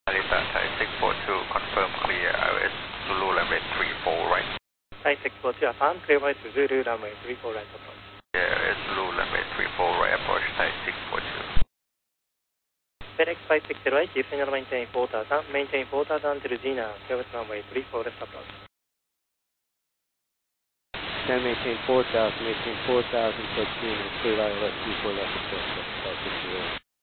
Alita Thai 642, confirm clear IOS Zulu runway 34 right. Thai 642, affirm, clear right to Zulu runway 34 right approach. Yeah, it's Zulu runway 34 right approach, Thai 642. FedEx 560, chief signal maintain 4000, maintain 4000 until Gina, clear with runway 34 left approach. Can maintain 4000 for Gina, clear ILS 34 left approach, 560.